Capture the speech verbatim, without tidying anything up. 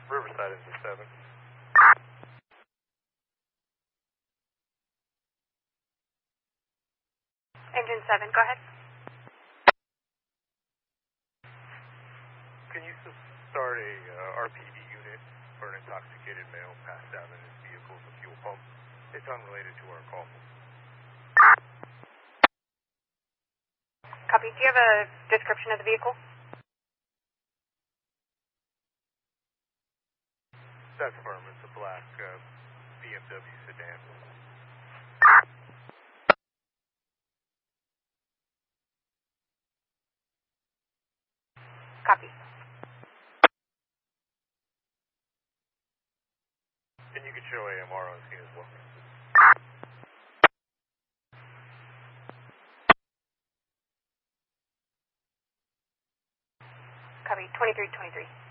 Riverside engine seven. Engine seven, go ahead. Can you start a uh, R P D unit for an intoxicated male passed out in his vehicle at the fuel pump? It's unrelated to our call. Copy. Do you have a description of the vehicle? That's firm. It's a black uh, B M W sedan. Copy. And you can show A M R on scene as well. Copy. twenty-three twenty-three.